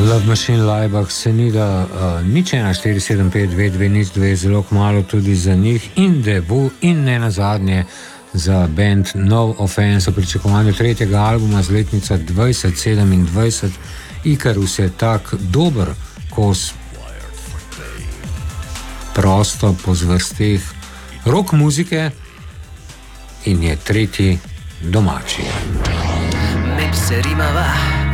Love Machine, Laibach, Senida, nič 1-475-2202, zelo malo tudi za njih in debu in ne nazadnje za band No Offense o pričakovanju tretjega albuma z letnica 2027. Ikarus je tak dober kos prosto po zvrsteh rock muzike in je tretji domači. Rimava